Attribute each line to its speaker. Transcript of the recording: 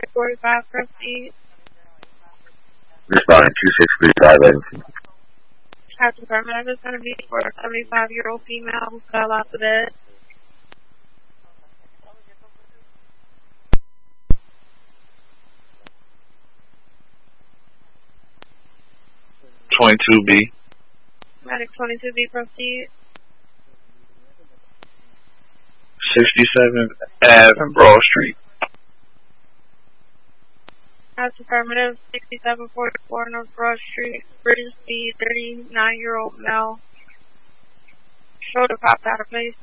Speaker 1: 45, proceed.
Speaker 2: Responding 2635 Evanston.
Speaker 1: Captain Affirmative is going to be for a 75-year-old female who fell out the bed.
Speaker 3: B.
Speaker 1: Medic 22B, proceed.
Speaker 3: 67th Ave and Broad Street.
Speaker 1: That's affirmative. 6744 North Broad Street. British B, 39-year-old male. Shoulder popped out of place.